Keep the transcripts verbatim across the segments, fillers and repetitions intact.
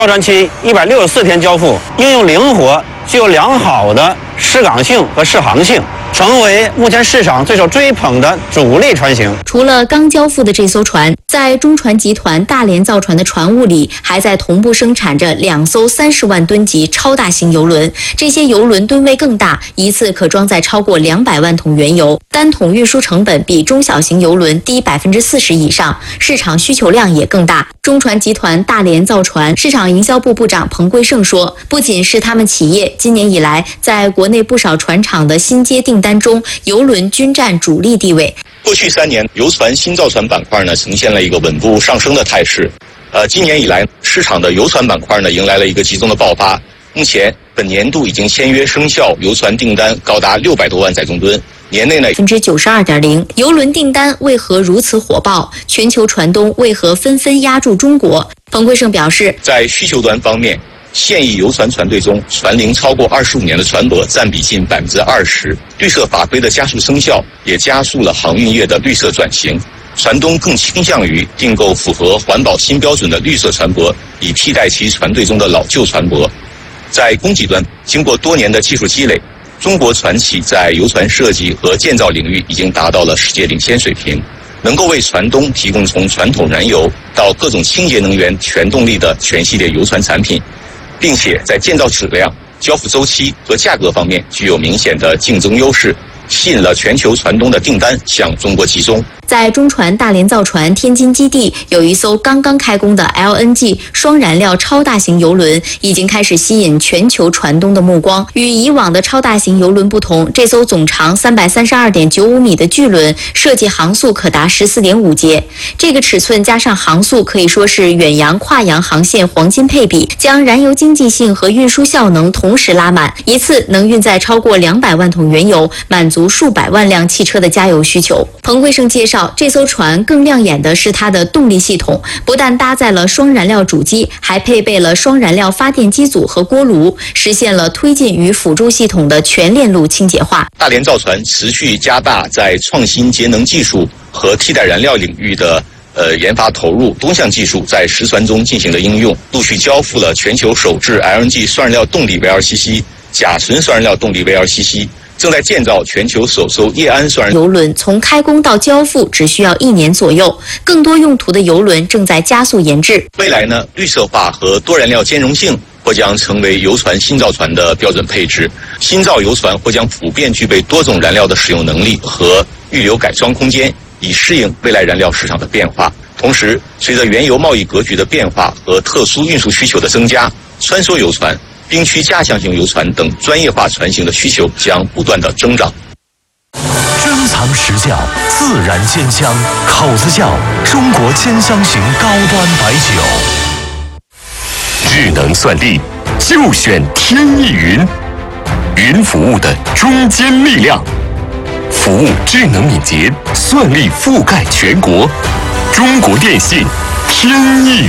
造船期一百六十四天交付，应用灵活，具有良好的适港性和适航性，成为目前市场最受追捧的主力船型。 除了刚交付的这艘船，在中船集团大连造船的船坞里，还在同步生产着两艘三十万吨级超大型油轮。这些油轮吨位更大，一次可装载超过两百万桶原油，单桶运输成本比中小型油轮低百分之四十以上，市场需求量也更大。中船集团大连造船市场营销部部长彭贵胜说，不仅是他们企业，今年以来，在国内不少船厂的新接订单中，油轮均占主力地位。 过去三年，油船新造船板块呢呈现了一个稳步上升的态势。呃，今年以来，市场的油船板块呢迎来了一个集中的爆发。目前，本年度已经签约生效油船订单高达六百多万载重吨。年内呢， 百分之九十二点零，油轮订单为何如此火爆？全球船东为何纷纷压住中国？彭贵胜表示， 在需求端方面，现役油船船队中，船龄超过二十五年的船舶占比近百分之二十。绿色法规的加速生效，也加速了航运业的绿色转型。船东更倾向于订购符合环保新标准的绿色船舶，以替代其船队中的老旧船舶。在供给端，经过多年的技术积累，中国船企在油船设计和建造领域已经达到了世界领先水平，能够为船东提供从传统燃油到各种清洁能源全动力的全系列油船产品，并且在建造质量、交付周期和价格方面具有明显的竞争优势，吸引了全球船东的订单向中国集中。 在中船大连造船天津基地，有一艘刚刚开工的 L N G 双燃料超大型油轮，已经开始吸引全球船东的目光。与以往的超大型油轮不同，这艘总长三百三十二点九五米的巨轮，设计航速可达十四点五节。这个尺寸加上航速，可以说是远洋、跨洋航线黄金配比，将燃油经济性和运输效能同时拉满，一次能运载超过两百万桶原油，满足数百万辆汽车的加油需求。彭贵胜介绍，这艘船更亮眼的是它的动力系统，不但搭载了双燃料主机，还配备了双燃料发电机组和锅炉，实现了推进与辅助系统的全链路清洁化。 大连造船持续加大在创新节能技术和替代燃料领域的呃研发投入，多项技术在实船中进行了应用，陆续交付了全球首支 L N G 双燃料动力 V L C C、甲醇双燃料动力 V L C C。正在建造全球首艘液氨双燃油轮，从开工到交付只需要一年左右。更多用途的油轮正在加速研制。 未来呢，绿色化和多燃料兼容性或将成为油船新造船的标准配置。新造油船或将普遍具备多种燃料的使用能力和预留改装空间，以适应未来燃料市场的变化。同时，随着原油贸易格局的变化和特殊运输需求的增加，穿梭油船、冰区加强型油船等专业化船型的需求将不断的增长。 珍藏实窖，自然鲜香，口子窖，中国兼香型高端白酒。智能算力，就选天翼云，云服务的中坚力量，服务智能敏捷，算力覆盖全国。中国电信，天翼。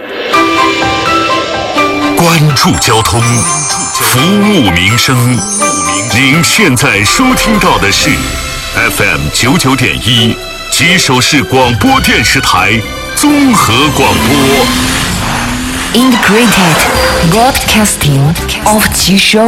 关注交通，服务民生。您现在收听到的是 F M 九九点一，吉首市广播电视台综合广播。 Integrated Broadcasting of 吉首